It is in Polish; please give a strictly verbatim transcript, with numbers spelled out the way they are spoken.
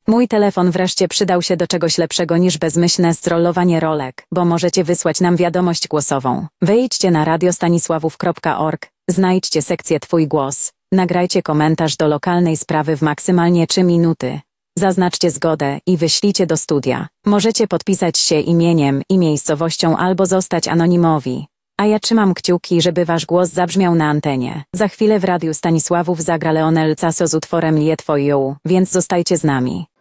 Mój telefon wreszcie przydał się do czegoś lepszego niż bezmyślne strollowanie rolek, bo możecie wysłać nam wiadomość głosową. Wejdźcie na radiostanisławów kropka org, znajdźcie sekcję Twój głos, nagrajcie komentarz do lokalnej sprawy w maksymalnie trzy minuty. Zaznaczcie zgodę i wyślijcie do studia. Możecie podpisać się imieniem i miejscowością albo zostać anonimowi. A ja trzymam kciuki, żeby wasz głos zabrzmiał na antenie. Za chwilę w Radiu Stanisławów zagra Leonel Caso z utworem Liet Twoją, więc zostajcie z nami.